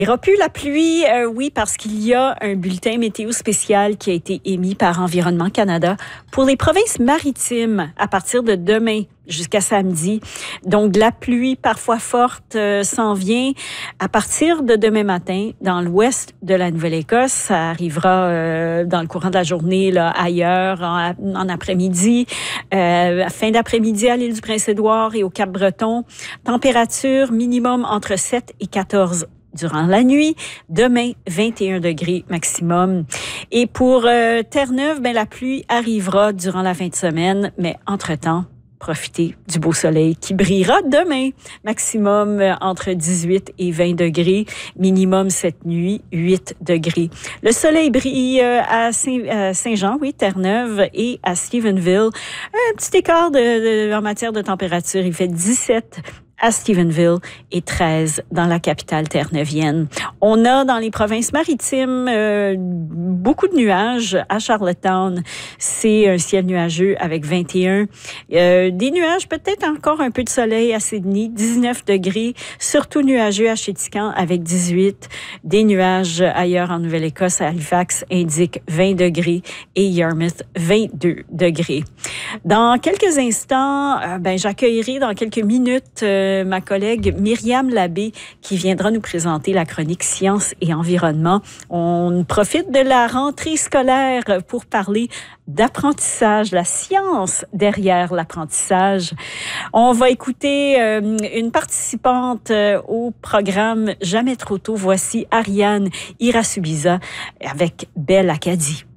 Il n'y aura plus la pluie, oui, parce qu'il y a un bulletin météo spécial qui a été émis par Environnement Canada pour les provinces maritimes à partir de demain jusqu'à samedi. Donc, la pluie parfois forte s'en vient à partir de demain matin dans l'ouest de la Nouvelle-Écosse. Ça arrivera dans le courant de la journée là, ailleurs, en après-midi, fin d'après-midi à l'île du Prince-Édouard et au Cap-Breton. Température minimum entre 7 et 14 durant la nuit. Demain, 21 degrés maximum. Et pour Terre-Neuve, la pluie arrivera durant la fin de semaine, mais entre-temps, profitez du beau soleil qui brillera demain. Maximum entre 18 et 20 degrés. Minimum cette nuit, 8 degrés. Le soleil brille à Saint-Jean, oui, Terre-Neuve, et à Stephenville. Un petit écart en matière de température. Il fait 17 à Stephenville et 13 dans la capitale terre-neuvienne. On a dans les provinces maritimes beaucoup de nuages. À Charlottetown, c'est un ciel nuageux avec 21. Des nuages, peut-être encore un peu de soleil à Sydney, 19 degrés. Surtout nuageux à Chéticamp avec 18. Des nuages ailleurs en Nouvelle-Écosse, à Halifax, indiquent 20 degrés et Yarmouth, 22 degrés. Dans quelques instants, j'accueillerai dans quelques minutes ma collègue Myriam Labbé qui viendra nous présenter la chronique Sciences et environnement. On profite de la rentrée scolaire pour parler d'apprentissage, la science derrière l'apprentissage. On va écouter une participante au programme Jamais trop tôt. Voici Ariane Irasubiza avec Belle Acadie.